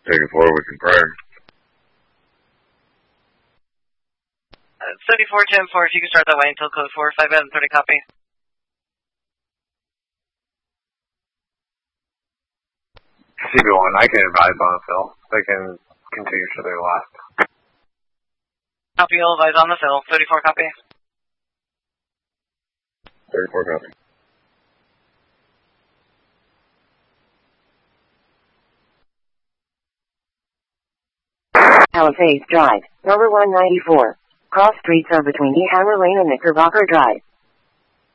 Taking 4, we confirm. 34-10-4, if you can start that way until code 4, 5 and 30 copy. CB1, I can advise on the fill. They can continue to their left. Copy, you'll advise on the fill. 34 copy. 34 copy. Palisades Drive, number 194. Cross streets are between Ehammer Lane and Knickerbocker Drive.